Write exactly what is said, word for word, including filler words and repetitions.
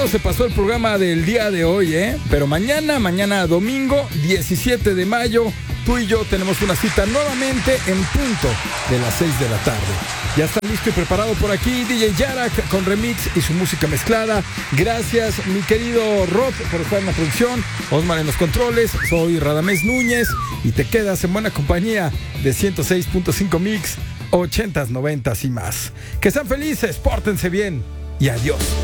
rápido se pasó el programa del día de hoy, ¿eh? Pero mañana, mañana domingo, diecisiete de mayo, tú y yo tenemos una cita nuevamente en punto de las seis de la tarde. Ya está listo y preparado por aquí D J Yarak con remix y su música mezclada. Gracias, mi querido Rob, por estar en la producción. Osmar en los controles. Soy Radamés Núñez y te quedas en buena compañía de ciento seis punto cinco Mix, ochentas, noventas y más. Que sean felices, pórtense bien y adiós.